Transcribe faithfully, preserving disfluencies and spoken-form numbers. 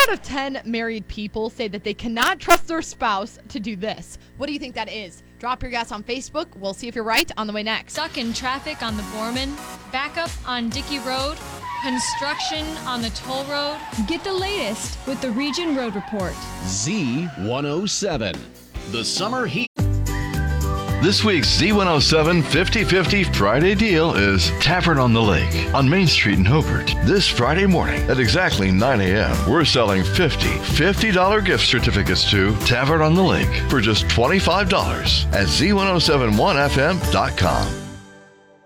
out of ten married people say that they cannot trust their spouse to do this. What do you think that is? Drop your guess on Facebook. We'll see if you're right on the way next. Stuck in traffic on the Borman, backup on Dickey Road, construction on the toll road. Get the latest with the Region Road Report. Z one oh seven, the summer heat. This week's Z one oh seven fifty fifty Friday deal is Tavern on the Lake on Main Street in Hobart. This Friday morning at exactly nine a.m., we're selling fifty fifty dollars gift certificates to Tavern on the Lake for just twenty-five dollars at Z ten seventy-one F M dot com.